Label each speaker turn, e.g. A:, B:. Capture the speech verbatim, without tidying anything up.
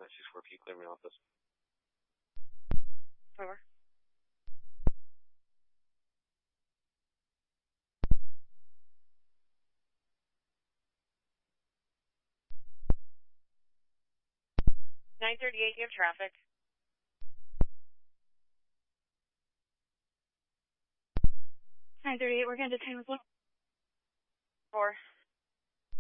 A: nine six four, can you clear my office?
B: Over. nine thirty-eight, you have traffic. nine thirty-eight, we're going to detain with one. Four.